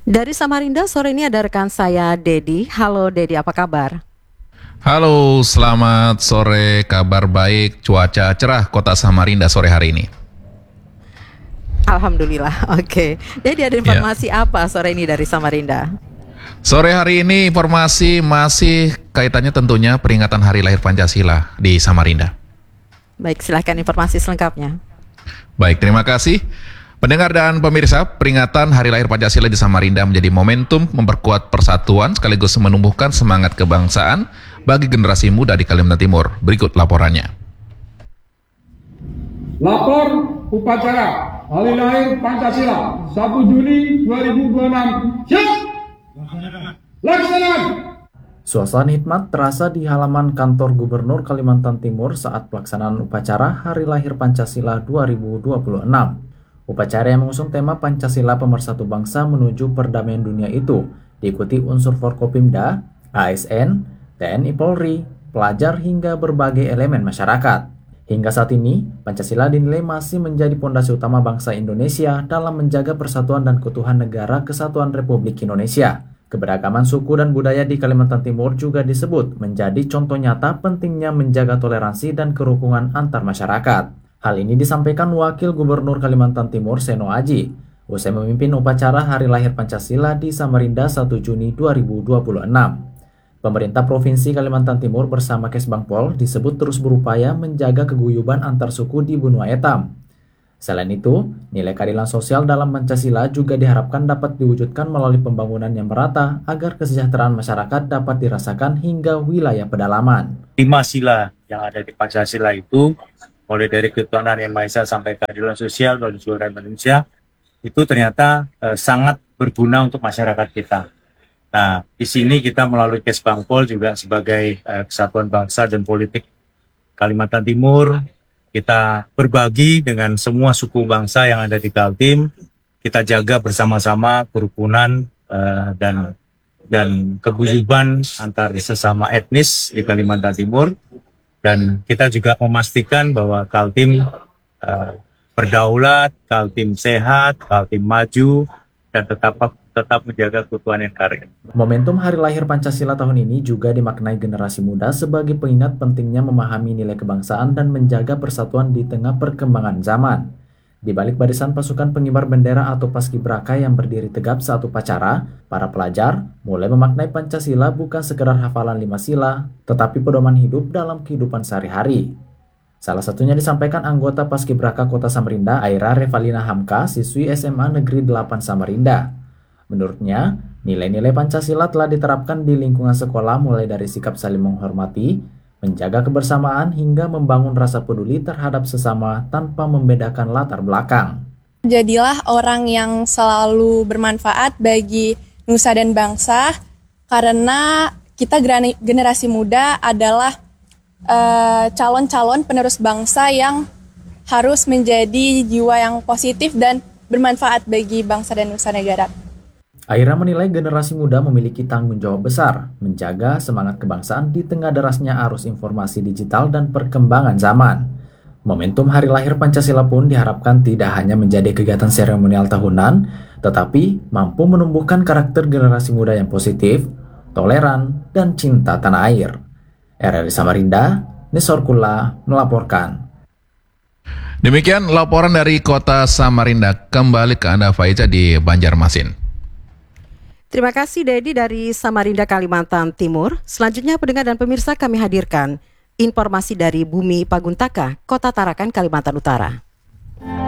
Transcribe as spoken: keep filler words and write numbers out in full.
Dari Samarinda sore ini ada rekan saya Dedi. Halo Dedi, apa kabar? Halo, selamat sore, kabar baik, cuaca cerah kota Samarinda sore hari ini. Alhamdulillah, oke. Jadi ada informasi ya. Apa sore ini dari Samarinda? Sore hari ini informasi masih kaitannya tentunya peringatan Hari Lahir Pancasila di Samarinda. Baik, silahkan informasi selengkapnya. Baik, terima kasih. Pendengar dan pemirsa, peringatan Hari Lahir Pancasila di Samarinda menjadi momentum memperkuat persatuan sekaligus menumbuhkan semangat kebangsaan bagi generasi muda di Kalimantan Timur. Berikut laporannya. Lapor upacara Hari Lahir Pancasila satu Juni dua ribu dua puluh enam. Siap! Laksanakan! Suasana hikmat terasa di halaman kantor Gubernur Kalimantan Timur saat pelaksanaan upacara Hari Lahir Pancasila dua ribu dua puluh enam. Upacara yang mengusung tema Pancasila Pemersatu Bangsa menuju perdamaian dunia itu diikuti unsur Forkopimda, A S N, T N I Polri, pelajar hingga berbagai elemen masyarakat. Hingga saat ini, Pancasila dinilai masih menjadi pondasi utama bangsa Indonesia dalam menjaga persatuan dan keutuhan negara Kesatuan Republik Indonesia. Keberagaman suku dan budaya di Kalimantan Timur juga disebut menjadi contoh nyata pentingnya menjaga toleransi dan kerukunan antar masyarakat. Hal ini disampaikan Wakil Gubernur Kalimantan Timur Seno Aji usai memimpin upacara Hari Lahir Pancasila di Samarinda satu Juni dua ribu dua puluh enam. Pemerintah Provinsi Kalimantan Timur bersama Kesbangpol disebut terus berupaya menjaga keguyuban antar suku di benua etam. Selain itu, nilai keadilan sosial dalam Pancasila juga diharapkan dapat diwujudkan melalui pembangunan yang merata agar kesejahteraan masyarakat dapat dirasakan hingga wilayah pedalaman. Lima sila yang ada di Pancasila itu, mulai dari ketuhanan yang Maha Esa sampai keadilan sosial bagi seluruh Indonesia, itu ternyata eh, sangat berguna untuk masyarakat kita. Nah, di sini kita melalui Kesbangpol juga sebagai eh, Kesatuan Bangsa dan Politik Kalimantan Timur, kita berbagi dengan semua suku bangsa yang ada di Kaltim. Kita jaga bersama-sama kerukunan eh, dan dan keguyuban antar sesama etnis di Kalimantan Timur. Dan kita juga memastikan bahwa Kaltim uh, berdaulat, Kaltim sehat, Kaltim maju, dan tetap tetap menjaga keutuhan N K R I. Momentum Hari Lahir Pancasila tahun ini juga dimaknai generasi muda sebagai pengingat pentingnya memahami nilai kebangsaan dan menjaga persatuan di tengah perkembangan zaman. Di balik barisan pasukan pengibar bendera atau paskibraka yang berdiri tegap saat upacara, para pelajar mulai memaknai Pancasila bukan sekedar hafalan lima sila, tetapi pedoman hidup dalam kehidupan sehari-hari. Salah satunya disampaikan anggota paskibraka Kota Samarinda, Aira Revalina Hamka, siswi S M A Negeri delapan Samarinda. Menurutnya, nilai-nilai Pancasila telah diterapkan di lingkungan sekolah mulai dari sikap saling menghormati, menjaga kebersamaan hingga membangun rasa peduli terhadap sesama tanpa membedakan latar belakang. Jadilah orang yang selalu bermanfaat bagi nusa dan bangsa, karena kita generasi muda adalah uh, calon-calon penerus bangsa yang harus menjadi jiwa yang positif dan bermanfaat bagi bangsa dan nusa negara. Aira menilai generasi muda memiliki tanggung jawab besar menjaga semangat kebangsaan di tengah derasnya arus informasi digital dan perkembangan zaman. Momentum Hari Lahir Pancasila pun diharapkan tidak hanya menjadi kegiatan seremonial tahunan, tetapi mampu menumbuhkan karakter generasi muda yang positif, toleran, dan cinta tanah air. R R I Samarinda, Nisor Kula melaporkan. Demikian laporan dari Kota Samarinda. Kembali ke Anda Faiza di Banjarmasin. Terima kasih Dedi dari Samarinda, Kalimantan Timur. Selanjutnya pendengar dan pemirsa kami hadirkan informasi dari Bumi Paguntaka, Kota Tarakan, Kalimantan Utara.